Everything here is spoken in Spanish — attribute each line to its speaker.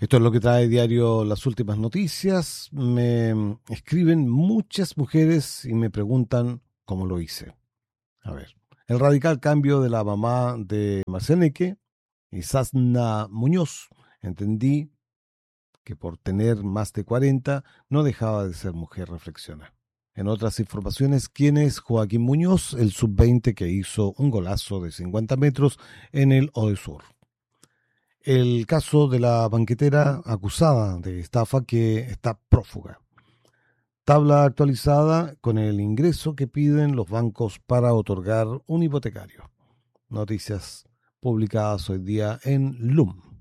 Speaker 1: Esto es lo que trae diario Las Últimas Noticias. Me escriben muchas mujeres y me preguntan cómo lo hice. A ver, el radical cambio de la mamá de Marcianeque y Sasna Muñoz. Entendí que por tener más de 40 no dejaba de ser mujer, reflexiona. En otras informaciones, ¿quién es Joaquín Muñoz, el sub-20 que hizo un golazo de 50 metros en el Odesur? El caso de la banquetera acusada de estafa que está prófuga. Tabla actualizada con el ingreso que piden los bancos para otorgar un hipotecario. Noticias publicadas hoy día en LUM.